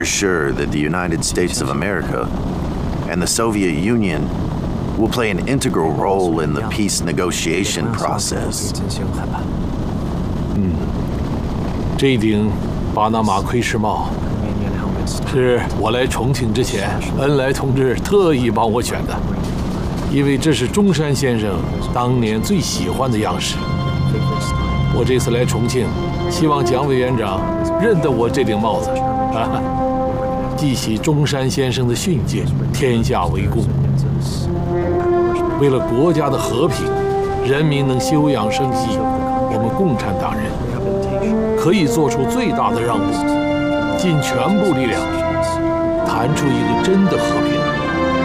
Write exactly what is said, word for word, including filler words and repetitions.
sure that the United States of America and the Soviet Union will play an integral role in the peace negotiation process. 嗯，这顶巴拿马盔饰帽是我来重庆之前，恩来同志特意帮我选的，因为这是中山先生当年最喜欢的样式。我这次来重庆，希望蒋委员长认得我这顶帽子啊。 记起中山先生的训诫：“天下为公。”为了国家的和平，人民能休养生息，我们共产党人可以做出最大的让步，尽全部力量，谈出一个真的和平。